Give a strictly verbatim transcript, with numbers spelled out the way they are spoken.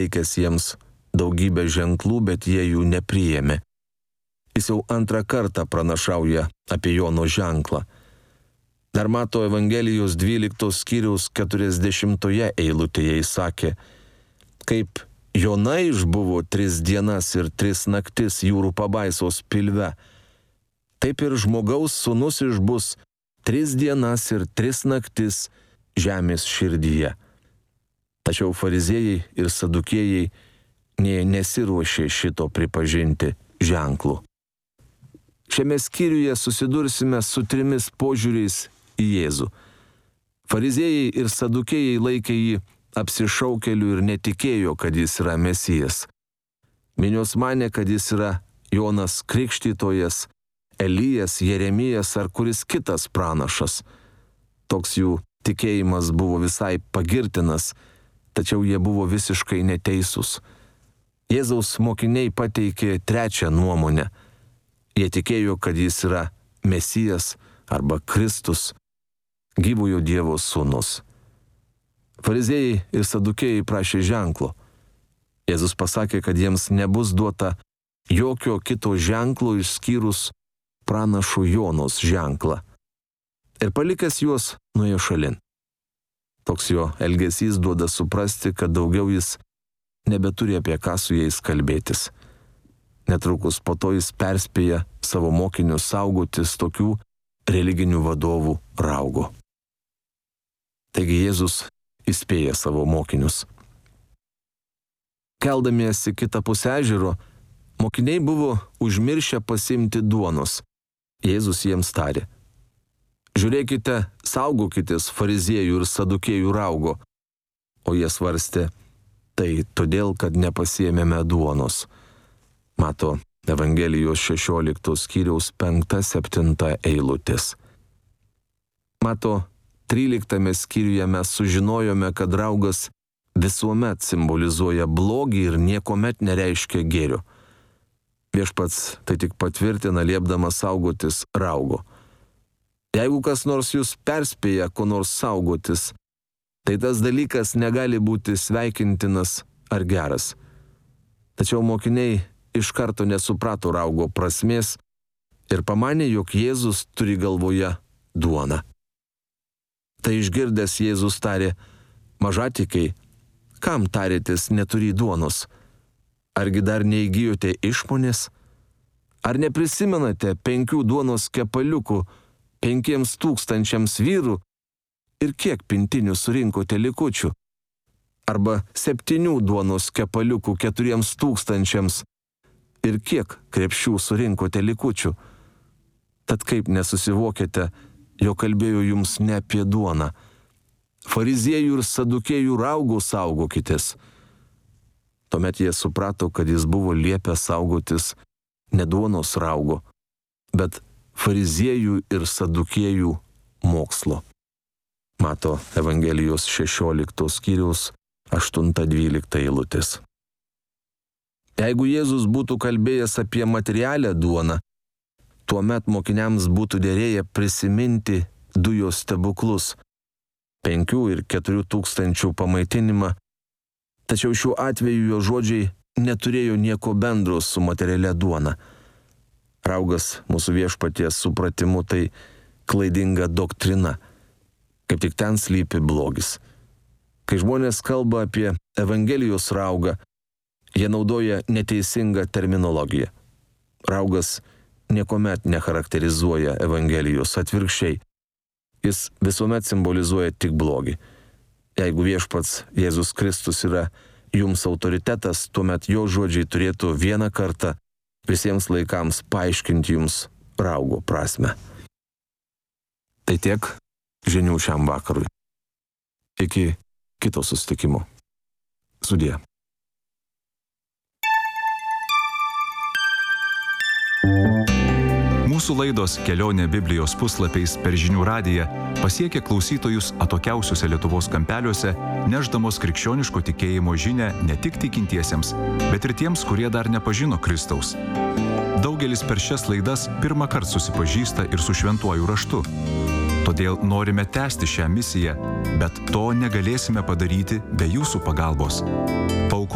teikęs jiems daugybę ženklų, bet jie jų nepriėmė. Jis jau antrą kartą pranašauja apie Jono ženklą. Dar Mato Evangelijos dvyliktos skyriaus keturiasdešimtoje eilutėje jis sakė, kaip Jona išbuvo tris dienas ir tris naktis jūrų pabaisos pilve, taip ir žmogaus sūnus išbus tris dienas ir tris naktis žemės širdyje. Tačiau fariziejai ir sadukėjai nė nesiruošė šito pripažinti ženklu. Šiame skyriuje susidursime su trimis požiūriais į Jėzų. Fariziejai ir sadukėjai laikė jį apsišaukėliu ir netikėjo, kad jis yra Mesijas. Minios manė, kad jis yra Jonas Krikštytojas, Elijas, Jeremijas ar kuris kitas pranašas. Toks jų tikėjimas buvo visai pagirtinas, tačiau jie buvo visiškai neteisūs. Jėzaus mokiniai pateikė trečią nuomonę. Jie tikėjo, kad jis yra Mesijas arba Kristus, gyvojo Dievo sūnus. Fariziejai ir sadukėjai prašė ženklo. Jėzus pasakė, kad jiems nebus duota jokio kito ženklo išskyrus pranašo Jonos ženklą. Ir palikęs juos nuėjo šalin. Toks jo elgesys duoda suprasti, kad daugiau jis nebeturi apie ką su jais kalbėtis. Netrukus po to jis perspėja savo mokinius saugotis tokių religinių vadovų raugo. Taigi Jėzus įspėja savo mokinius. Keldamiesi kitapus ežero, mokiniai buvo užmiršę pasiimti duonos. Jėzus jiems tarė, žiūrėkite, saugokitės fariziejų ir sadukėjų raugo. O jie svarstė, tai todėl, kad nepasiėmėme duonos. Mato Evangelijos šešioliktos skyriaus penkta septinta eilutės. Mato tryliktame skyriuje mes sužinojome, kad raugas visuomet simbolizuoja blogį ir niekuomet nereiškia gėrio. Viešpats tai tik patvirtina, liepdamas saugotis raugo. Jeigu kas nors jūs perspėja, ko nors saugotis, tai tas dalykas negali būti sveikintinas ar geras. Tačiau mokiniai iš karto nesuprato raugo prasmės ir pamanė, jog Jėzus turi galvoje duoną. Tai išgirdęs Jėzus tarė, mažatikiai, kam tarėtės neturi duonos? Argi dar neįgijote išmonės? Ar neprisimenate penkių duonos kepaliukų penkiems tūkstančiams vyrų ir kiek pintinių surinkote likučių? Arba septynių duonos kepaliukų keturiems tūkstančiams ir kiek krepšių surinkote likučių? Tad kaip nesusivokėte, jo kalbėjo jums ne apie duoną. Fariziejų ir sadukėjų raugų saugokitės. Tuomet jie suprato, kad jis buvo liepęs saugotis ne duonos raugo, bet fariziejų ir sadukėjų mokslo. Mato Evangelijos šešioliktos skyriaus aštunta dvylikta eilutės. Jeigu Jėzus būtų kalbėjęs apie materialią duoną, tuomet mokiniams būtų derėję prisiminti du jo stebuklus – penkių ir keturių tūkstančių pamaitinimą, tačiau šiuo atveju jo žodžiai neturėjo nieko bendro su materialia duona. Raugas mūsų Viešpaties supratimu tai klaidinga doktrina, kaip tik ten slypi blogis. Kai žmonės kalba apie Evangelijos raugą, jie naudoja neteisingą terminologiją. Raugas niekuomet necharakterizuoja Evangelijos, atvirkščiai. Jis visuomet simbolizuoja tik blogį. Jeigu Viešpats Jėzus Kristus yra jums autoritetas, tuomet jo žodžiai turėtų vieną kartą visiems laikams paaiškinti jums raugo prasmę. Tai tiek žinių šiam vakarui. Iki kito susitikimo. Sudie. Mūsų laidos Kelionė Biblijos puslapiais per žinių radiją pasiekė klausytojus atokiausiuose Lietuvos kampeliuose, nešdamos krikščioniško tikėjimo žinią ne tik tikintiesiems, bet ir tiems, kurie dar nepažino Kristaus. Daugelis per šias laidas pirmą kartą susipažįsta ir su šventuoju raštu. Todėl norime tęsti šią misiją, bet to negalėsime padaryti be jūsų pagalbos.